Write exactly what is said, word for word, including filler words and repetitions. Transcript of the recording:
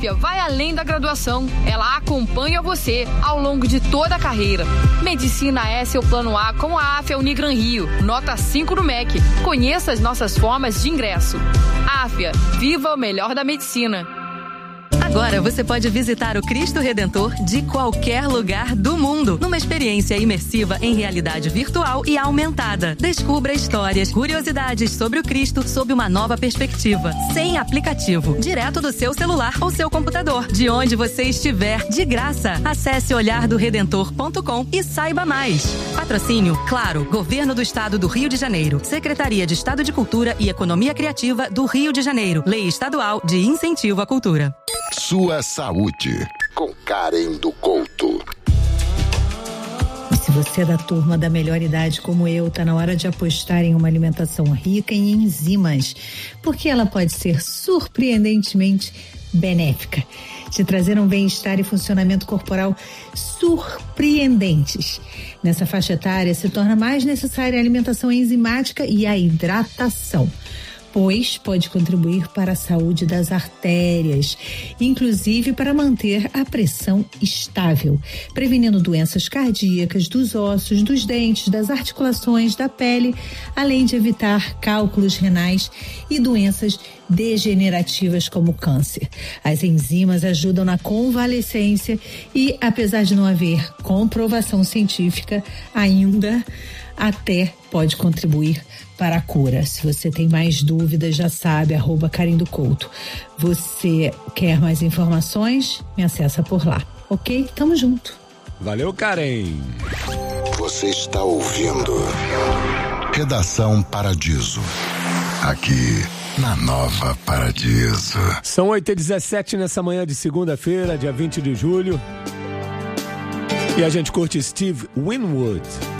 Áfia vai além da graduação. Ela acompanha você ao longo de toda a carreira. Medicina é seu plano A com a Áfia Unigran Rio. Nota cinco no M E C. Conheça as nossas formas de ingresso. Áfia, viva o melhor da medicina. Agora você pode visitar o Cristo Redentor de qualquer lugar do mundo, numa experiência imersiva em realidade virtual e aumentada. Descubra histórias, curiosidades sobre o Cristo sob uma nova perspectiva, sem aplicativo, direto do seu celular ou seu computador, de onde você estiver, de graça. Acesse olhar do redentor ponto com e saiba mais. Patrocínio, claro, Governo do Estado do Rio de Janeiro, Secretaria de Estado de Cultura e Economia Criativa do Rio de Janeiro, Lei Estadual de Incentivo à Cultura. Sua saúde, com Karen do Couto. Se você é da turma da melhor idade como eu, tá na hora de apostar em uma alimentação rica em enzimas, porque ela pode ser surpreendentemente benéfica, te trazer um bem-estar e funcionamento corporal surpreendentes. Nessa faixa etária se torna mais necessária a alimentação enzimática e a hidratação, pois pode contribuir para a saúde das artérias, inclusive para manter a pressão estável, prevenindo doenças cardíacas, dos ossos, dos dentes, das articulações, da pele, além de evitar cálculos renais e doenças degenerativas como câncer. As enzimas ajudam na convalescência e, apesar de não haver comprovação científica ainda, até pode contribuir para a cura. Se você tem mais dúvidas, já sabe, arroba Karen do Couto. Você quer mais informações? Me acessa por lá, ok? Tamo junto. Valeu, Karen. Você está ouvindo Redação Paradiso, aqui na Nova Paradiso. São oito e dezessete nessa manhã de segunda-feira, dia vinte de julho. E a gente curte Steve Winwood.